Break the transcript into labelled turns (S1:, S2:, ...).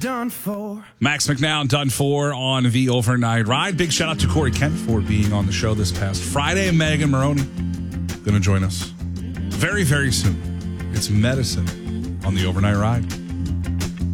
S1: done for.
S2: Max McNown done for on the overnight ride. Big shout out to Corey Kent for being on the show this past Friday. And Megan Maroney going to join us very, very soon. It's Medicine on the overnight ride.